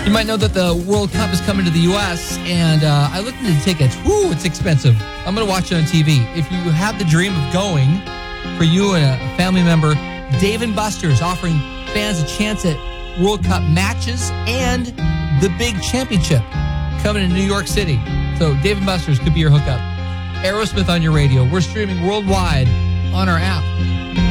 You might know that the World Cup is coming to the U.S., and I looked into tickets. Woo, it's expensive. I'm going to watch it on TV. If you have the dream of going, for you and a family member, Dave & Buster's offering fans a chance at World Cup matches and the big championship coming to New York City. So Dave & Buster's could be your hookup. Aerosmith on your radio. We're streaming worldwide on our app.